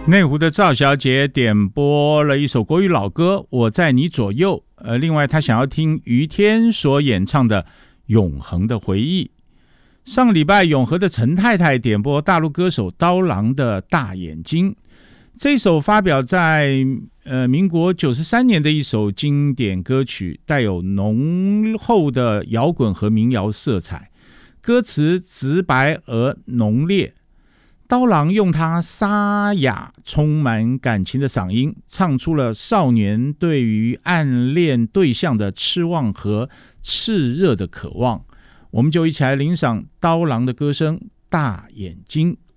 内湖的赵小姐点播了一首国语老歌《我在你左右》，另外她想要听于天所演唱的《永恒的回忆》。上个礼拜永和的陈太太点播大陆歌手刀郎的《大眼睛》，这首发表在民国93年的一首经典歌曲，带有浓厚的摇滚和民谣色彩，歌词直白而浓烈。刀郎用他沙哑充满感情的嗓音，唱出了少年对于暗恋对象的痴望和炽热的渴望。我们就一起来欣赏刀郎的歌声《大眼睛》。